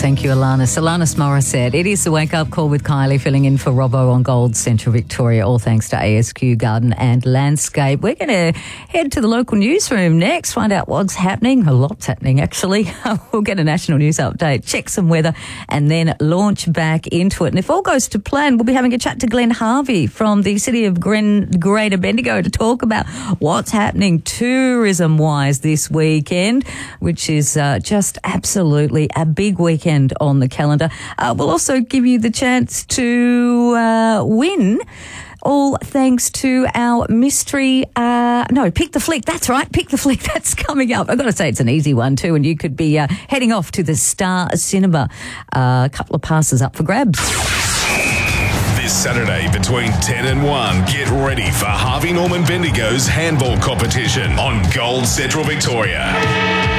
Thank you, Alanis. Alanis Morissette. It is the Wake Up Call with Kylie, filling in for Robbo on Gold Central Victoria, all thanks to ASQ Garden and Landscape. We're going to head to the local newsroom next, find out what's happening. A lot's happening, actually. We'll get a national news update, check some weather, and then launch back into it. And if all goes to plan, we'll be having a chat to Glenn Harvey from the city of Greater Bendigo to talk about what's happening tourism-wise this weekend, which is just absolutely a big weekend on the calendar. We'll also give you the chance to win, all thanks to our mystery, Pick the Flick. That's right, Pick the Flick. That's coming up. I've got to say it's an easy one too, and you could be heading off to the Star Cinema. A couple of passes up for grabs. This Saturday between 10 and 1, get ready for Harvey Norman Bendigo's handball competition on Gold Central Victoria.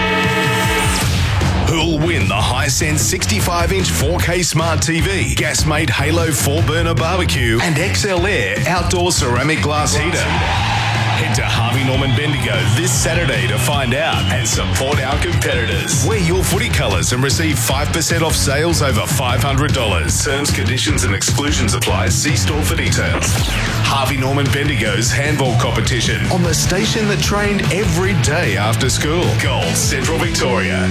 Who'll win the Hisense 65-inch 4K Smart TV, gas-made Halo 4-burner barbecue, and XL Air outdoor ceramic glass heater? Head to Harvey Norman Bendigo this Saturday to find out and support our competitors. Wear your footy colours and receive 5% off sales over $500. Terms, conditions and exclusions apply. See store for details. Harvey Norman Bendigo's handball competition on the station that trained every day after school. Gold Central Victoria.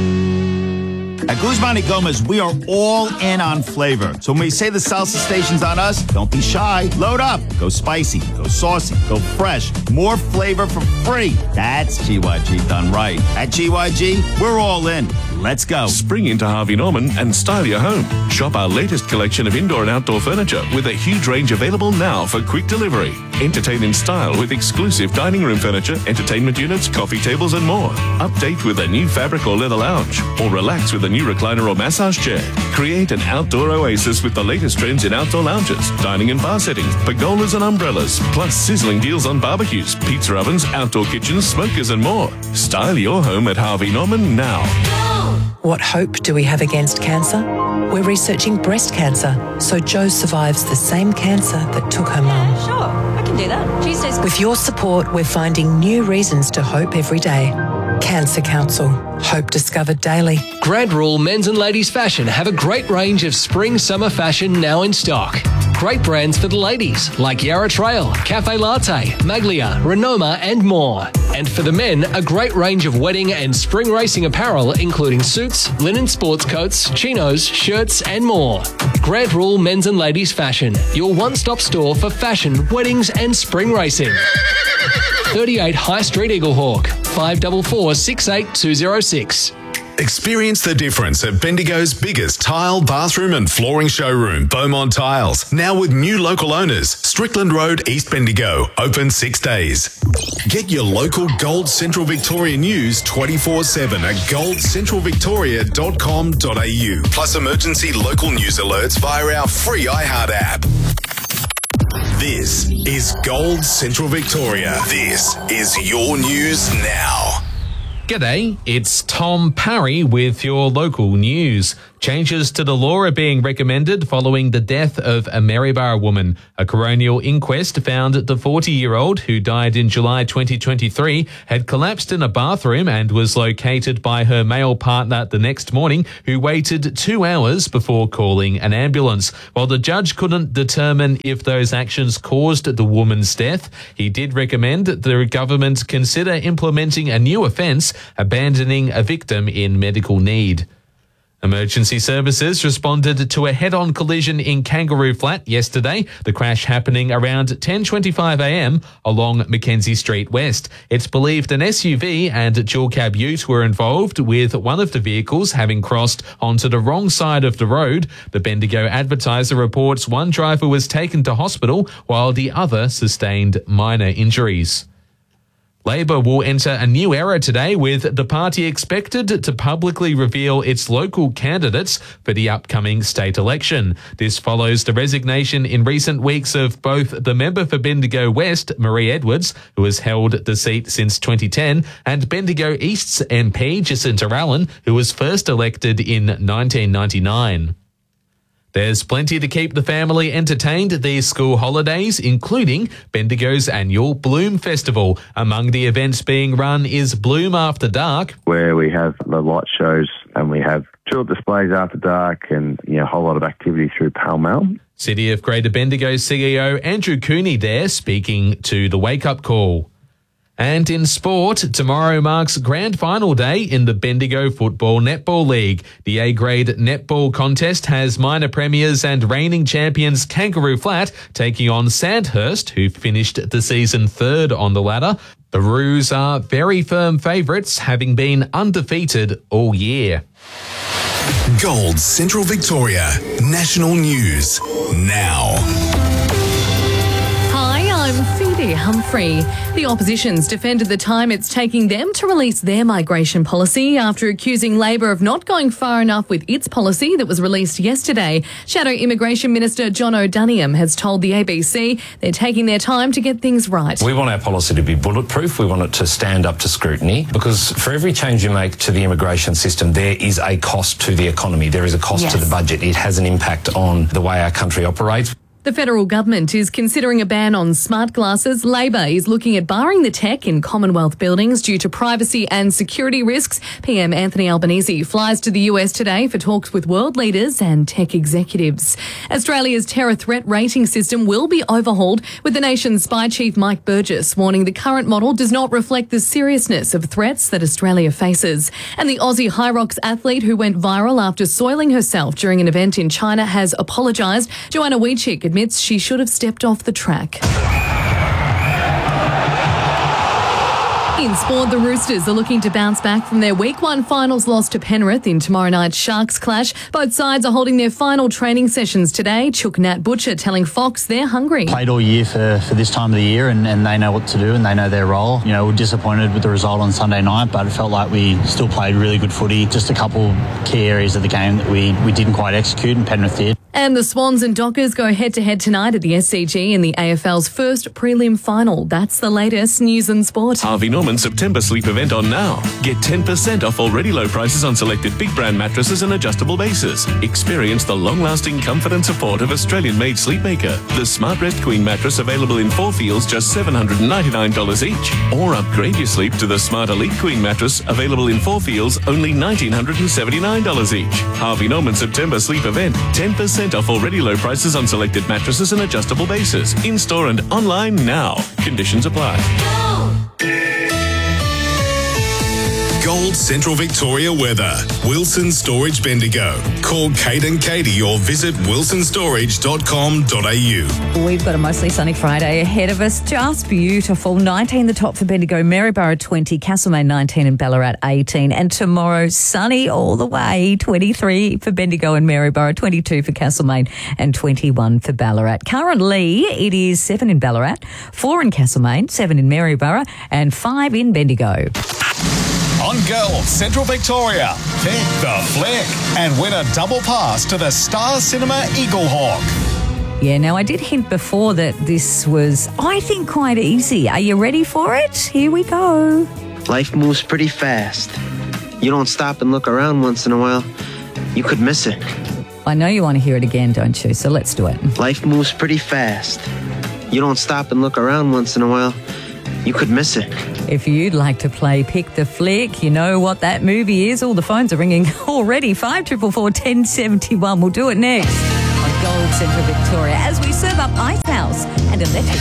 At Guzman y Gomez, we are all in on flavor. So when we say the salsa station's on us, don't be shy. Load up. Go spicy, go saucy, go fresh. More flavor for free. That's GYG done right. At GYG, we're all in. Let's go. Spring into Harvey Norman and style your home. Shop our latest collection of indoor and outdoor furniture with a huge range available now for quick delivery. Entertain in style with exclusive dining room furniture, entertainment units, coffee tables and more. Update with a new fabric or leather lounge, or relax with a new recliner or massage chair. Create an outdoor oasis with the latest trends in outdoor lounges, dining and bar settings, pergolas and umbrellas, plus sizzling deals on barbecues, pizza ovens, outdoor kitchens, smokers and more. Style your home at Harvey Norman now. What hope do we have against cancer? We're researching breast cancer, so Jo survives the same cancer that took her mum. Sure, I can do that. Tuesdays. With your support, we're finding new reasons to hope every day. Cancer Council. Hope discovered daily. Grant Rule Men's and Ladies Fashion have a great range of spring-summer fashion now in stock. Great brands for the ladies like Yarra Trail, Cafe Latte, Maglia, Renoma and more. And for the men, a great range of wedding and spring racing apparel including suits, linen sports coats, chinos, shirts and more. Grant Rule Men's and Ladies Fashion, your one-stop store for fashion, weddings and spring racing. 38 High Street Eaglehawk, 544 68206. Experience the difference at Bendigo's biggest tile, bathroom and flooring showroom, Beaumont Tiles. Now with new local owners, Strickland Road, East Bendigo, open 6 days. Get your local Gold Central Victoria news 24/7 at goldcentralvictoria.com.au. Plus emergency local news alerts via our free iHeart app. This is Gold Central Victoria. This is your news now. G'day, it's Tom Parry with your local news. Changes to the law are being recommended following the death of a Maryborough woman. A coronial inquest found the 40-year-old, who died in July 2023, had collapsed in a bathroom and was located by her male partner the next morning, who waited 2 hours before calling an ambulance. While the judge couldn't determine if those actions caused the woman's death, he did recommend the government consider implementing a new offence, abandoning a victim in medical need. Emergency services responded to a head-on collision in Kangaroo Flat yesterday, the crash happening around 10:25 a.m. along Mackenzie Street West. It's believed an SUV and dual-cab ute were involved, with one of the vehicles having crossed onto the wrong side of the road. The Bendigo Advertiser reports one driver was taken to hospital while the other sustained minor injuries. Labor will enter a new era today, with the party expected to publicly reveal its local candidates for the upcoming state election. This follows the resignation in recent weeks of both the member for Bendigo West, Marie Edwards, who has held the seat since 2010, and Bendigo East's MP, Jacinta Allen, who was first elected in 1999. There's plenty to keep the family entertained these school holidays, including Bendigo's annual Bloom Festival. Among the events being run is Bloom After Dark, where we have the light shows and we have tulip displays after dark and, a whole lot of activity through Pall Mall. City of Greater Bendigo CEO Andrew Cooney there speaking to the Wake Up Call. And in sport, tomorrow marks grand final day in the Bendigo Football Netball League. The A-grade netball contest has minor premiers and reigning champions Kangaroo Flat taking on Sandhurst, who finished the season third on the ladder. The Roos are very firm favourites, having been undefeated all year. Gold Central Victoria National News now. I'm Phoebe Humphrey. The opposition's defended the time it's taking them to release their migration policy after accusing Labor of not going far enough with its policy that was released yesterday. Shadow Immigration Minister John O'Daniam has told the ABC they're taking their time to get things right. We want our policy to be bulletproof. We want it to stand up to scrutiny, because for every change you make to the immigration system, there is a cost to the economy. There is a cost to the budget. It has an impact on the way our country operates. The federal government is considering a ban on smart glasses. Labor is looking at barring the tech in Commonwealth buildings due to privacy and security risks. PM Anthony Albanese flies to the US today for talks with world leaders and tech executives. Australia's terror threat rating system will be overhauled, with the nation's spy chief Mike Burgess warning the current model does not reflect the seriousness of threats that Australia faces. And the Aussie High Rocks athlete who went viral after soiling herself during an event in China has apologised. Joanna Wheatchick admits she should have stepped off the track. In sport, the Roosters are looking to bounce back from their Week 1 finals loss to Penrith in tomorrow night's Sharks clash. Both sides are holding their final training sessions today. Chook Nat Butcher telling Fox they're hungry. Played all year for this time of the year and they know what to do and they know their role. We're disappointed with the result on Sunday night, but it felt like we still played really good footy. Just a couple key areas of the game that we didn't quite execute, and Penrith did. And the Swans and Dockers go head-to-head tonight at the SCG in the AFL's first prelim final. That's the latest news and sport. Harvey Norman's September sleep event on now. Get 10% off already low prices on selected big brand mattresses and adjustable bases. Experience the long-lasting comfort and support of Australian-made Sleepmaker. The SmartRest Queen mattress available in 4 feels just $799 each. Or upgrade your sleep to the Smart Elite Queen mattress available in 4 feels only $1,979 each. Harvey Norman September sleep event. 10% off already low prices on selected mattresses and adjustable bases. In-store and online now. Conditions apply. Gold Central Victoria weather. Wilson Storage Bendigo. Call Kate and Katie or visit wilsonstorage.com.au. We've got a mostly sunny Friday ahead of us. Just beautiful. 19 the top for Bendigo, Maryborough 20, Castlemaine 19 and Ballarat 18. And tomorrow, sunny all the way. 23 for Bendigo and Maryborough, 22 for Castlemaine and 21 for Ballarat. Currently, it is 7 in Ballarat, 4 in Castlemaine, 7 in Maryborough and 5 in Bendigo. On Gold Central Victoria, pick the flick and win a double pass to the Star Cinema Eagle Hawk. Yeah, now I did hint before that this was, I think, quite easy. Are you ready for it? Here we go. Life moves pretty fast. You don't stop and look around once in a while, you could miss it. I know you want to hear it again, don't you? So let's do it. Life moves pretty fast. You don't stop and look around once in a while, you could miss it. If you'd like to play Pick the Flick, you know what that movie is. All the phones are ringing already. 5444 1071. We'll do it next on Gold Central Victoria as we serve up Ice House and Electric